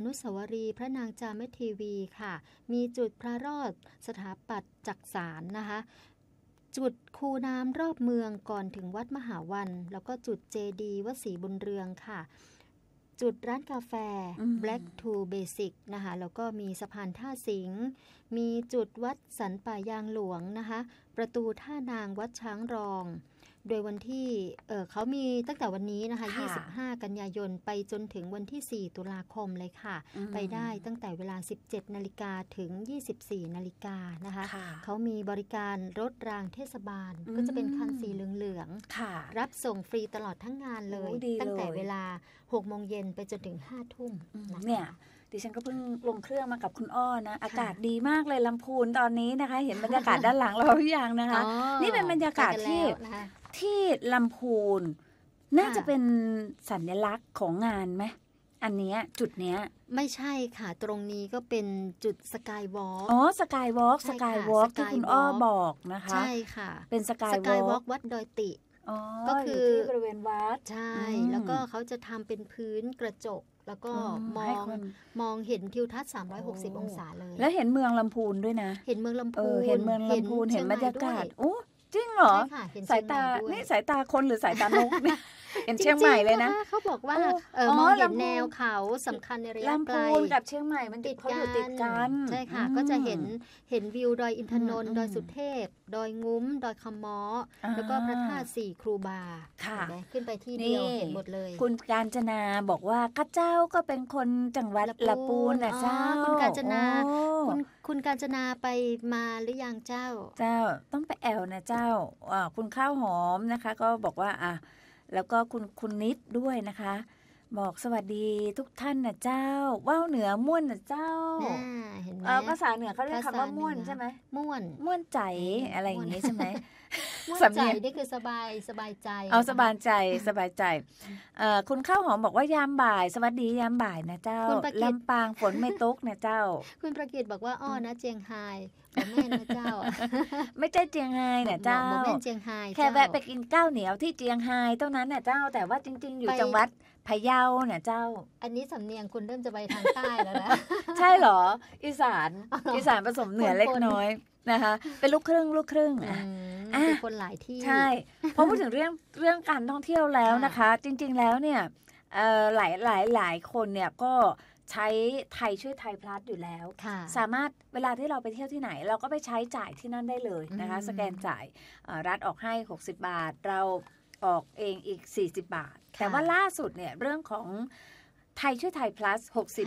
นุสาวรีย์พระนางจามเทวีค่ะมีจุดพระรอดสถาปัตย์จักสานนะคะจุดคูน้ำรอบเมืองก่อนถึงวัดมหาวันแล้วก็จุดเจดีย์วัดศรีบุญเรืองค่ะจุดร้านกาแฟ Black to Basic นะคะแล้วก็มีสะพานท่าสิงห์มีจุดวัดสันป่ายางหลวงนะคะประตูท่านางวัดช้างรองโดยวันที่เขามีตั้งแต่วันนี้นะคะ25 กันยายนไปจนถึงวันที่ 4 ตุลาคมเลยค่ะไปได้ตั้งแต่เวลา 17 นาฬิกาถึง 24 นาฬิกานะคะเขามีบริการรถรางเทศบาลก็จะเป็นคันสีเหลืองๆรับส่งฟรีตลอดทั้งงานเลยตั้งแต่เวลา 6 โมงเย็นไปจนถึง 5 ทุ่มเนี่ยดิฉันก็เพิ่งลงเครื่องมากับคุณอ้อนะอากาศดีมากเลยลำพูนตอนนี้นะคะเห็นบรรยากาศด้านหลังเราหรือยังนะคะนี่เป็นบรรยากาศที่ลำพูนน่าจะเป็นสัญลักษณ์ของงานไหมอันเนี้ยจุดเนี้ยไม่ใช่ค่ะตรงนี้ก็เป็นจุดสกายวอล์กสกายวอล์กที่คุณอ้อบอกนะคะใช่ค่ะเป็นสกายวอล์กวัดดอยติก็คือที่บริเวณวัดใช่แล้วก็เขาจะทำเป็นพื้นกระจกแล้วก็มองเห็นทิวทัศน์360องศาเลยแล้วเห็นเมืองลำพูนด้วยนะเห็นเมืองลำพูนเห็นบรรยากาศโอ้จริงเหรอสายตานี่สายตาคนหรือสายตานกเนี่ยเห็นเชียงใหม่เลยนะเขาบอกว่ามองเห็นแนวเขาสำคัญในระยะไกลลำพูนกับเชียงใหม่มันติดกันใช่ค่ะก็จะเห็นวิวดอยอินทนนท์ดอยสุเทพดอยงุ้มดอยคำม้อแล้วก็พระธาตุสี่ครูบาขึ้นไปที่เดียวเห็นหมดเลยคุณกาญจนาบอกว่าข้าเจ้าก็เป็นคนจังหวัดลำพูนนะเจ้าคุณกาญจนาคุณกาญจนาไปมาหรือยังเจ้าต้องไปแอวนะเจ้าคุณข้าวหอมนะคะก็บอกว่าแล้วก็คุณนิดด้วยนะคะบอกสวัสดีทุกท่านนะเจ้าว่าวเหนือม่วนนะเจ้าเห็นไหมภาษาเหนือเขาเรียกคำว่าม่วนใช่ไหมม่วนใจอะไรอย่างงี้ใช่ไหมม่วนใจนี่คือสบายใจสบายใจคุณข้าวหอมบอกว่ายามบ่ายสวัสดียามบ่ายนะเจ้าลำปางฝนไม่ตกนะเจ้าคุณประกิตบอกว่านะเจียงไฮ้บอกแม่นะเจ้าไม่ใช่เจียงไฮ้นะเจ้าบอกแม่เจียงไฮ้แค่แวะไปกินข้าวเหนียวที่เจียงไฮ้เท่านั้นนะเจ้าแต่ว่าจริงๆอยู่จังหวัดพะเยาเนี่ยเจ้าอันนี้สำเนียงคุณเริ่มจะไปทางใต้แล้วนะใช่เหรออีสานผสมเหนือเล็กน้อยนะคะเป็นลูกครึ่งเป็นคนหลายที่ใช่พอพูดถึงเรื่องการท่องเที่ยวแล้วนะคะจริงๆแล้วเนี่ยหลายคนเนี่ยก็ใช้ไทยช่วยไทยพลัสอยู่แล้วสามารถเวลาที่เราไปเที่ยวที่ไหนเราก็ไปใช้จ่ายที่นั่นได้เลยนะคะสแกนจ่ายรัฐออกให้60 บาทเราออกเองอีก40 บาทแต่ว่าล่าสุดเนี่ยเรื่องของไทยช่วยไทย plus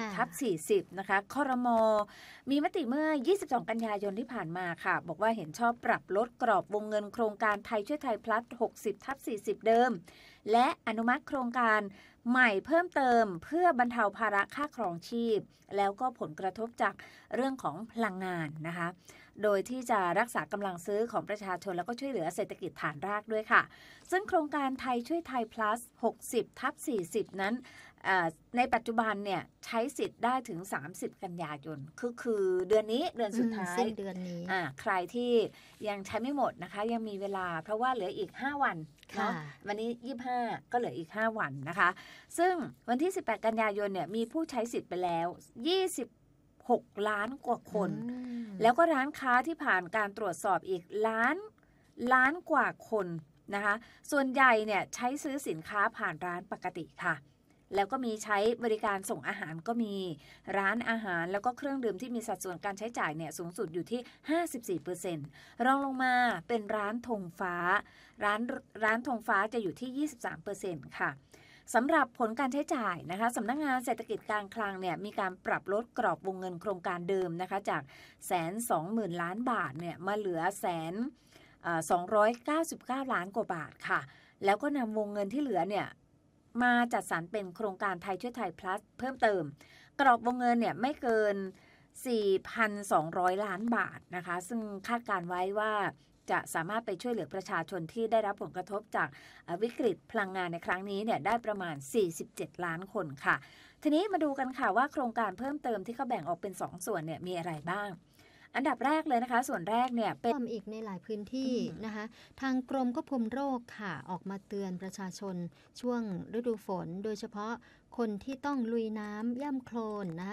60/40นะคะครม.มีมติเมื่อ22 กันยายนที่ผ่านมาค่ะบอกว่าเห็นชอบปรับลดกรอบวงเงินโครงการไทยช่วยไทย plus 60/40 เดิมและอนุมัติโครงการใหม่เพิ่มเติมเพื่อบรรเทาภาระค่าครองชีพแล้วก็ผลกระทบจากเรื่องของพลังงานนะคะโดยที่จะรักษากำลังซื้อของประชาชนแล้วก็ช่วยเหลือเศรษฐกิจฐานรากด้วยค่ะซึ่งโครงการไทยช่วยไทย plus 60/40 นั้นในปัจจุบันเนี่ยใช้สิทธิ์ได้ถึง30 กันยายนคือเดือนนี้เดือนสุดท้ายเดือนนี้ใครที่ยังใช้ไม่หมดนะคะยังมีเวลาเพราะว่าเหลืออีก5 วันเนาะวันนี้25ก็เหลืออีก5 วันนะคะซึ่งวันที่18 กันยายนเนี่ยมีผู้ใช้สิทธิ์ไปแล้ว26 ล้านกว่าคนแล้วก็ร้านค้าที่ผ่านการตรวจสอบอีกล้านกว่าคนนะคะส่วนใหญ่เนี่ยใช้ซื้อสินค้าผ่านร้านปกติค่ะแล้วก็มีใช้บริการส่งอาหารก็มีร้านอาหารแล้วก็เครื่องดื่มที่มีสัดส่วนการใช้จ่ายเนี่ยสูงสุดอยู่ที่ 54% รองลงมาเป็นร้านธงฟ้าร้านธงฟ้าจะอยู่ที่ 23% ค่ะสำหรับผลการใช้จ่ายนะคะสำนักงานเศรษฐกิจการคลังเนี่ยมีการปรับลดกรอบวงเงินโครงการเดิมนะคะจาก120,000 ล้านบาทเนี่ยมาเหลือ299 ล้านกว่าบาทค่ะแล้วก็นำวงเงินที่เหลือเนี่ยมาจัดสรรเป็นโครงการไทยช่วยไทย plus เพิ่มเติมกรอบวงเงินเนี่ยไม่เกิน 4,200 ล้านบาทนะคะซึ่งคาดการไว้ว่าจะสามารถไปช่วยเหลือประชาชนที่ได้รับผลกระทบจากวิกฤตพลังงานในครั้งนี้เนี่ยได้ประมาณ47 ล้านคนค่ะทีนี้มาดูกันค่ะว่าโครงการเพิ่มเติมที่เขาแบ่งออกเป็น2 ส่วนเนี่ยมีอะไรบ้างอันดับแรกเลยนะคะส่วนแรกเนี่ยเป็นอีกในหลายพื้นที่นะคะทางกรมควบคุมโรคค่ะออกมาเตือนประชาชนช่วงฤดูฝนโดยเฉพาะคนที่ต้องลุยน้ำย่ำโคลนนะคะ